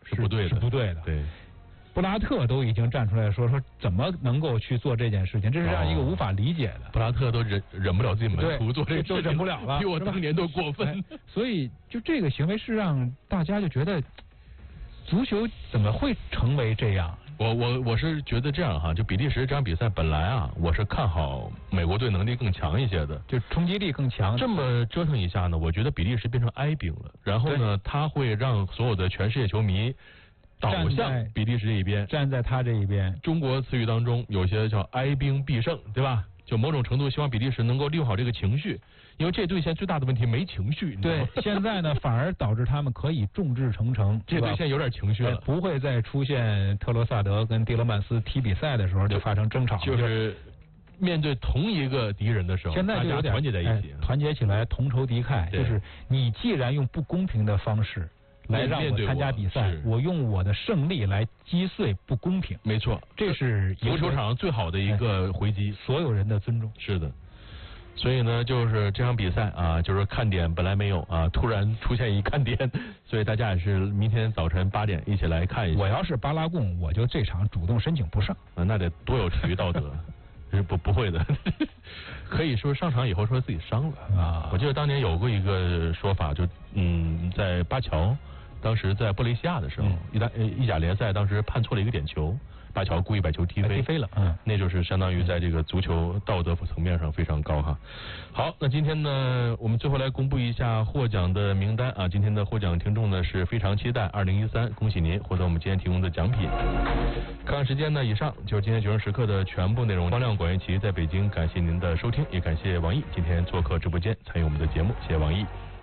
是不对的。 对。 布拉特都已经站出来说怎么能够去做这件事情，这是让一个无法理解的。 布拉特都忍不了自己门徒做这个事情， 都忍不了了， 比我当年都过分。 所以就这个行为是让大家就觉得足球怎么会成为这样？ 我是觉得这样哈，就比利时这场比赛本来啊，我是看好美国队能力更强一些的， 就冲击力更强。 这么折腾一下呢，我觉得比利时变成哀兵了，然后呢，他会让所有的全世界球迷倒向比利时这一边， 站在他这一边。 中国词语当中有些叫哀兵必胜，对吧？就某种程度希望比利时能够利用好这个情绪，因为这队现在最大的问题没情绪。 对，现在呢反而导致他们可以众志成城。 这队现在有点情绪了， 不会再出现特罗萨德跟蒂勒曼斯踢比赛的时候就发生争吵， 就是面对同一个敌人的时候， 现在就有点团结在一起， 团结起来，同仇敌忾。就是你既然用不公平的方式来让我参加比赛，我用我的胜利来击碎不公平。 没错， 这是足球场上最好的一个回击， 所有人的尊重。 是的，所以呢，就是这场比赛啊，就是看点本来没有啊，突然出现一看点，所以大家也是明天早晨8点一起来看一下。 我要是巴拉贡，我就这场主动申请不上那得多有体育道德。不会的，可以说上场以后说自己伤了啊。我记得当年有过一个说法，就在巴乔。当时在布雷西亚的时候，意甲联赛当时判错了一个点球，巴乔故意把球踢飞了，那就是相当于在这个足球道德层面上非常高哈。好，那今天呢，我们最后来公布一下获奖的名单啊。今天的获奖听众呢是非常期待2013，恭喜您获得我们今天提供的奖品。看看时间呢，以上就是今天9时时刻的全部内容。光亮广元奇在北京，感谢您的收听，也感谢王毅今天做客直播间参与我们的节目，谢谢王毅。